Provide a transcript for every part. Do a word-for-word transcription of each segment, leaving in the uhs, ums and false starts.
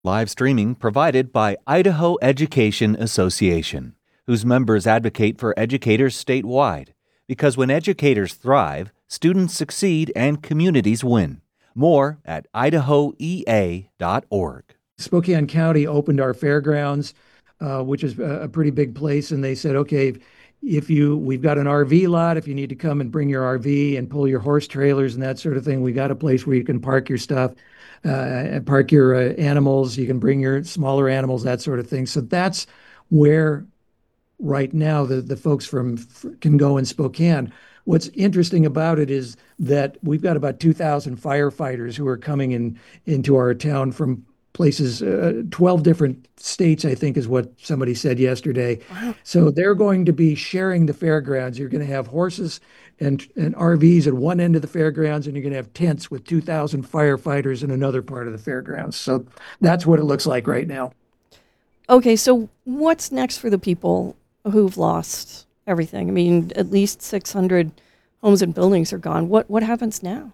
Live streaming provided by Idaho Education Association, whose members advocate for educators statewide. Because when educators thrive, students succeed and communities win. More at idaho e a dot org. Spokane County opened our fairgrounds, uh, which is a, a pretty big place, and they said, okay, if you, we've got an R V lot, if you need to come and bring your R V and pull your horse trailers and that sort of thing, we got a place where you can park your stuff, uh, and park your uh, animals. You can bring your smaller animals, that sort of thing. So that's where right now the the folks from can go in Spokane. What's interesting about it is that we've got about two thousand firefighters who are coming in into our town from places, uh, twelve different states, I think is what somebody said yesterday. Wow. So they're going to be sharing the fairgrounds. You're going to have horses and, and R Vs at one end of the fairgrounds, and you're going to have tents with two thousand firefighters in another part of the fairgrounds. So that's what it looks like right now. Okay, so what's next for the people who've lost everything? I mean, at least six hundred homes and buildings are gone. What what happens now?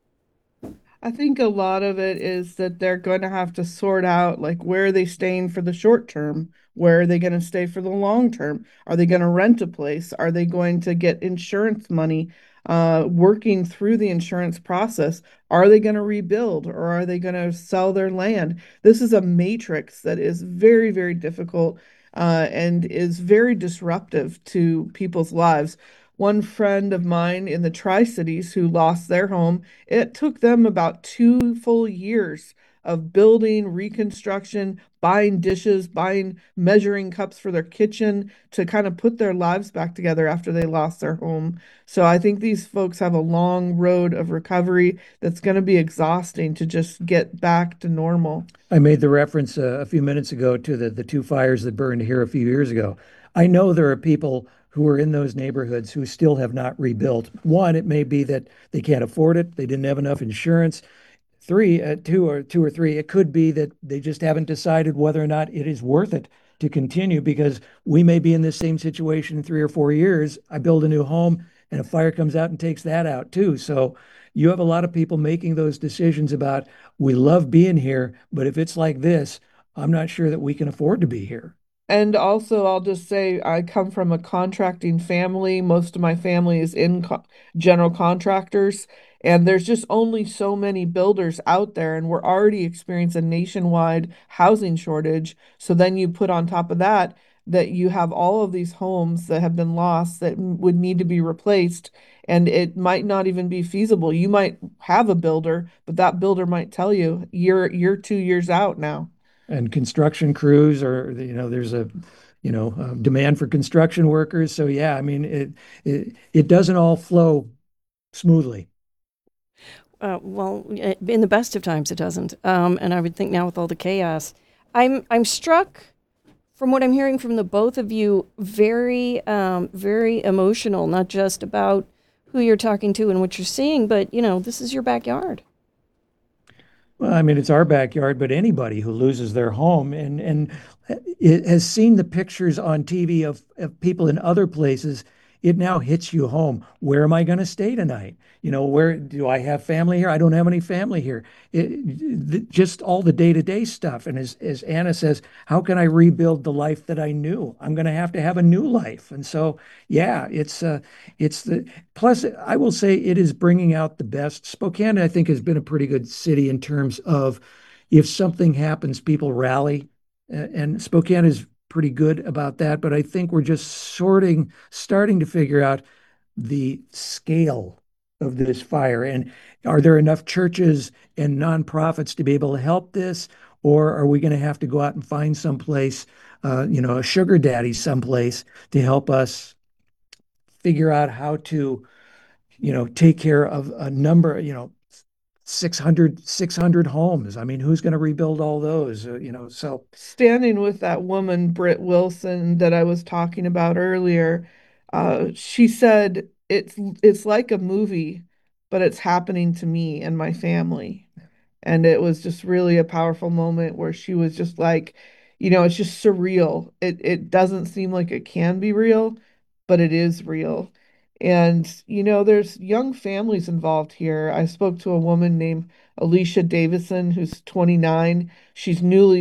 I think a lot of it is that they're going to have to sort out like where are they staying for the short term? Where are they going to stay for the long term? Are they going to rent a place? Are they going to get insurance money? Uh, working through the insurance process, are they going to rebuild or are they going to sell their land? This is a matrix that is very, very difficult, uh, and is very disruptive to people's lives. One friend of mine in the Tri-Cities who lost their home, it took them about two full years of building, reconstruction, buying dishes, buying measuring cups for their kitchen to kind of put their lives back together after they lost their home. So I think these folks have a long road of recovery that's going to be exhausting to just get back to normal. I made the reference uh, a few minutes ago to the, the two fires that burned here a few years ago. I know there are people who are in those neighborhoods who still have not rebuilt. One, it may be that they can't afford it, they didn't have enough insurance. Three, uh, two or two or three, it could be that they just haven't decided whether or not it is worth it to continue because we may be in this same situation in three or four years. I build a new home and a fire comes out and takes that out too. So you have a lot of people making those decisions about we love being here, but if it's like this, I'm not sure that we can afford to be here. And also, I'll just say I come from a contracting family. Most of my family is in co general contractors, and there's just only so many builders out there, and we're already experiencing a nationwide housing shortage. So then you put on top of that that you have all of these homes that have been lost that m- would need to be replaced, and it might not even be feasible. You might have a builder, but that builder might tell you you're you're two years out now. And construction crews or you know there's a you know uh, demand for construction workers. So yeah, I mean it it, it doesn't all flow smoothly. Uh, well, eh, in the best of times, it doesn't. Um, and I would think now with all the chaos, I'm I'm struck from what I'm hearing from the both of you, very um, very emotional, not just about who you're talking to and what you're seeing, but you know, this is your backyard. Well, I mean, it's our backyard, but anybody who loses their home and and it has seen the pictures on T V of, of people in other places, it now hits you home. Where am I going to stay tonight? You know, where do I have family here? I don't have any family here. It, just all the day-to-day stuff. And as as Anna says, how can I rebuild the life that I knew? I'm going to have to have a new life. And so, yeah, it's uh, it's the plus. I will say it is bringing out the best. Spokane, I think, has been a pretty good city in terms of if something happens, people rally, uh, and Spokane is pretty good about that. But I think we're just sorting, starting to figure out the scale of this fire. And are there enough churches and nonprofits to be able to help this? Or are we going to have to go out and find someplace, uh, you know, a sugar daddy someplace to help us figure out how to, you know, take care of a number, you know, six hundred six hundred homes. I mean, who's going to rebuild all those? Uh, you know, so Standing with that woman, Britt Wilson, that I was talking about earlier, uh, she said it's it's like a movie, but it's happening to me and my family. And it was just really a powerful moment where she was just like, you know, it's just surreal. It it doesn't seem like it can be real, but it is real. And, you know, there's young families involved here. I spoke to a woman named Alicia Davison, who's twenty-nine. She's newly